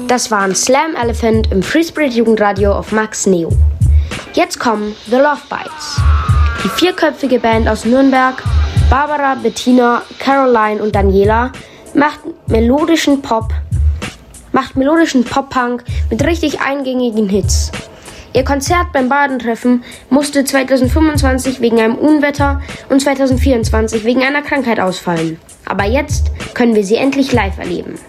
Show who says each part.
Speaker 1: Das waren Slam Elephant im Free Spirit Jugendradio auf Max Neo. Jetzt kommen The Love Bites. Die vierköpfige Band aus Nürnberg, Barbara, Bettina, Caroline und Daniela, macht melodischen Pop-Punk mit richtig eingängigen Hits. Ihr Konzert beim Badentreffen musste 2025 wegen einem Unwetter und 2024 wegen einer Krankheit ausfallen. Aber jetzt können wir sie endlich live erleben.